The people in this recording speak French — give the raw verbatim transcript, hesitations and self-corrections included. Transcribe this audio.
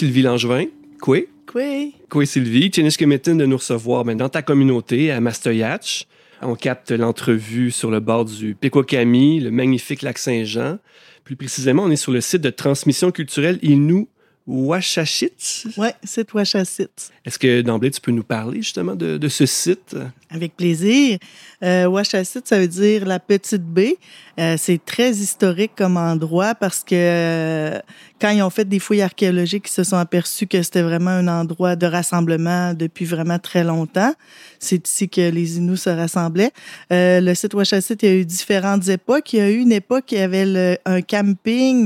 Sylvie Langevin. Koué. Koué. Koué Sylvie. Tchénichkemétine de nous recevoir ben, dans ta communauté à Mastoyatch. On capte l'entrevue sur le bord du Pequawkami, le magnifique lac Saint-Jean. Plus précisément, on est sur le site de transmission culturelle Innu Ouachachit. Oui, site Ouachachit. Est-ce que d'emblée, tu peux nous parler justement de, de ce site? Avec plaisir. Euh, Ouachachit, ça veut dire la petite baie. Euh, c'est très historique comme endroit parce que euh, quand ils ont fait des fouilles archéologiques, ils se sont aperçus que c'était vraiment un endroit de rassemblement depuis vraiment très longtemps. C'est ici que les Inuits se rassemblaient. Euh, le site Ouachachit, il y a eu différentes époques. Il y a eu une époque qui avait le, un camping